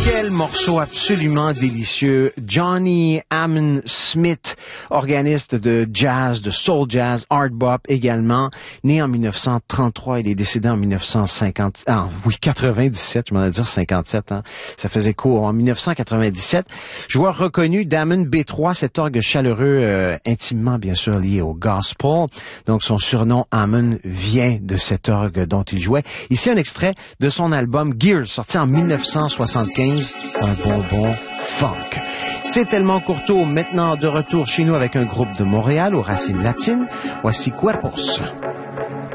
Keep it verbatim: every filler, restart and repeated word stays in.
Quel morceau absolument délicieux. Johnny Ammon Smith, organiste de jazz, de soul jazz, hard bop également, né en mille neuf cent trente-trois, il est décédé en mille neuf cent cinquante, ah oui, quatre-vingt-dix-sept, je m'en ai dit cinquante-sept, hein. Ça faisait court. En mille neuf cent quatre-vingt-dix-sept, joueur reconnu d'Hammond B trois, cet orgue chaleureux, euh, intimement bien sûr lié au gospel. Donc son surnom Hammond vient de cet orgue dont il jouait. Ici un extrait de son album Gears, sorti en mille neuf cent soixante-quinze, un bonbon funk. C'est tellement Courteau, maintenant de retour chez nous avec un groupe de Montréal aux racines latines. Voici Cuerpos.